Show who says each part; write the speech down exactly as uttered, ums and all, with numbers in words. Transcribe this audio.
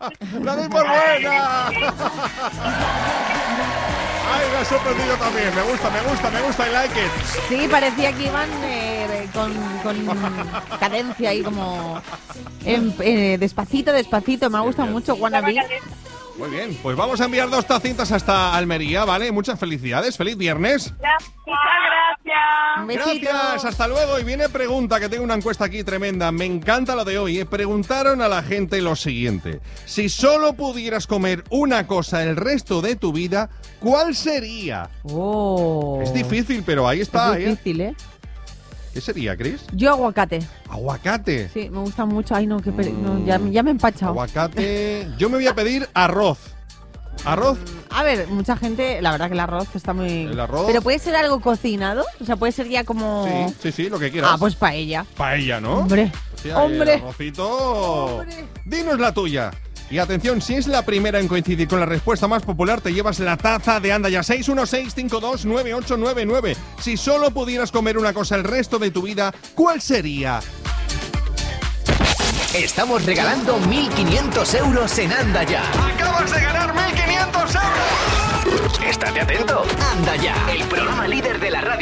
Speaker 1: ¡La doy por buena! ¡Ay, me ha sorprendido también! Me gusta, me gusta, me gusta, I like it.
Speaker 2: Sí, parecía que iban eh, con, con cadencia ahí como en, eh, despacito, despacito. Me ha gustado mucho Wannabe.
Speaker 1: Muy bien, pues vamos a enviar dos tacitas hasta Almería, ¿vale? Muchas felicidades, feliz viernes.
Speaker 3: Muchas gracias.
Speaker 2: Un besito.
Speaker 1: Gracias, hasta luego. Y viene pregunta, que tengo una encuesta aquí tremenda. Me encanta lo de hoy. ¿eh? Preguntaron a la gente lo siguiente. Si solo pudieras comer una cosa el resto de tu vida, ¿cuál sería?
Speaker 2: Oh.
Speaker 1: Es difícil, pero ahí está.
Speaker 2: Es difícil, ¿eh?
Speaker 1: ¿Qué sería, Cris?
Speaker 2: Yo aguacate.
Speaker 1: Aguacate.
Speaker 2: Sí, me gusta mucho. Ay, no, que peri- no, ya, ya me he empachado.
Speaker 1: Aguacate. Yo me voy a pedir arroz. ¿Arroz?
Speaker 2: A ver, mucha gente, la verdad que el arroz está muy...
Speaker 1: ¿El arroz?
Speaker 2: Pero puede ser algo cocinado, o sea, puede ser ya como...
Speaker 1: Sí, sí, sí, lo que quieras.
Speaker 2: Ah, pues paella.
Speaker 1: Paella, ¿no?
Speaker 2: Hombre,
Speaker 1: Hostia,
Speaker 2: hombre.
Speaker 1: el arrocito.
Speaker 2: Hombre.
Speaker 1: Dinos la tuya. Y atención, si es la primera en coincidir con la respuesta más popular, te llevas la taza de Anda Ya. seis uno seis cinco dos nueve ocho nueve nueve. Si solo pudieras comer una cosa el resto de tu vida, ¿cuál sería?
Speaker 4: Estamos regalando mil quinientos euros en Anda Ya.
Speaker 1: ¡Acabas de ganar mil quinientos euros!
Speaker 4: Estate atento. Anda Ya, el programa líder de la radio.